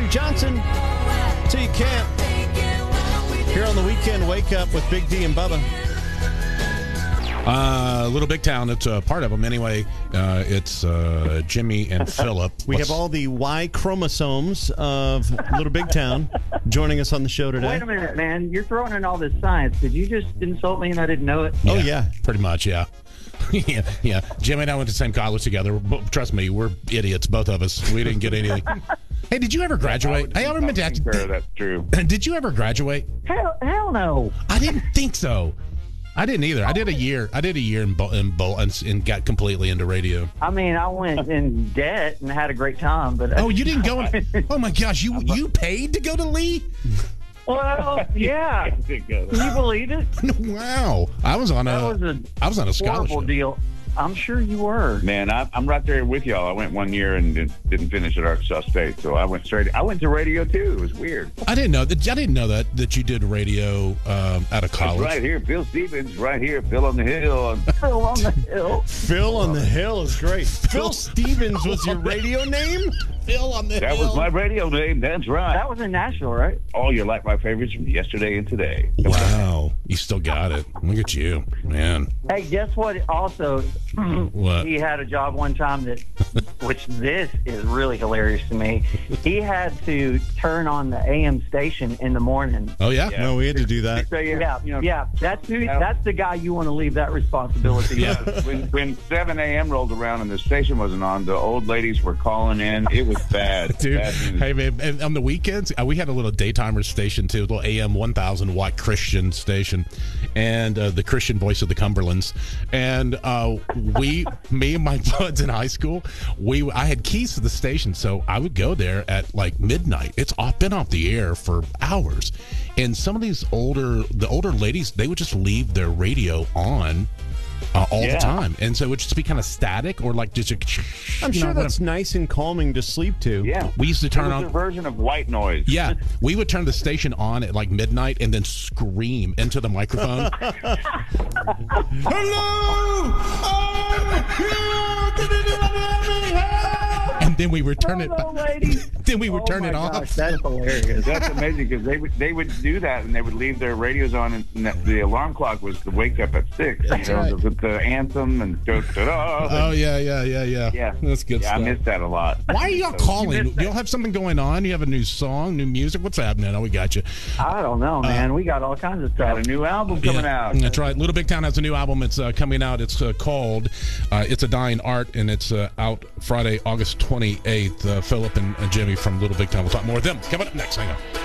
Jimmy Johnson, till you can't. Here on the weekend, wake up with Big D and Bubba. Little Big Town, it's a part of them anyway. It's Jimmy and Philip. We have all the Y chromosomes of Little Big Town joining us on the show today. Wait a minute, man. You're throwing in all this science. Did you just insult me and I didn't know it? Oh, yeah. Pretty much, yeah. yeah. Jimmy and I went to the same college together. Trust me, we're idiots, both of us. We didn't get anything. Hey, did you ever graduate? Hey, I remember that. That's true. Did you ever graduate? Hell no. I didn't think so. I didn't either. I did a year in and got completely into radio. I mean, I went in debt and had a great time, but you didn't go? Oh my gosh, you paid to go to Lee? Well, yeah. Can you believe it? Wow, I was on a scholarship. Horrible deal. I'm sure you were. Man, I'm right there with y'all. I went 1 year and didn't finish at Arkansas State, so I went to radio too. It was weird. I didn't know that you did radio out of college. That's right here, Phil Stevens. Right here, Phil on the Hill. Phil on the Hill. Phil on the Hill is great. Phil Stevens was your radio name? Phil on the Hill. That was my radio name. That's right. That was in Nashville, right? Oh, you're like my favorites from yesterday and today. Wow, you still got it. Look at you, man. Hey, guess what? Also, what? He had a job one time which this is really hilarious to me. He had to turn on the AM station in the morning. Oh yeah? No, we had to do that. Yeah. That's the guy you want to leave that responsibility. Yeah. When 7 a.m. rolled around and the station wasn't on, the old ladies were calling in. It was bad. Dude, bad news. hey man, and on the weekends we had a little daytimer station too, a little AM 1000 watt Christian station, and the Christian voice of the Cumberlands, and me and my buds in high school, I had keys to the station, so I would go there at like midnight. It's been off the air for hours, and some of these older ladies, they would just leave their radio on all the time, and so it would just be kind of static or like just I'm sure that's nice and calming to sleep to. Yeah, we used to turn on a version of white noise. Yeah, we would turn the station on at like midnight and then scream into the microphone. Hello, and then we would turn it. Then we would turn it off. Gosh, that's hilarious. That's amazing because they would do that and they would leave their radios on, and the alarm clock was to wake up at 6. That's right. With the anthem and da-da-da. Oh yeah. Yeah, That's good stuff. I miss that a lot. Why are y'all calling? Y'all have something going on? You have a new song, new music? What's happening? Oh, we got you. I don't know, man. We got all kinds of stuff. Got a new album coming out. That's right. Little Big Town has a new album. It's coming out. It's called It's a Dying Art, and it's out Friday, August 28th. Philip and Jimmy from Little Big Town. We'll talk more with them. Coming up next. Hang on.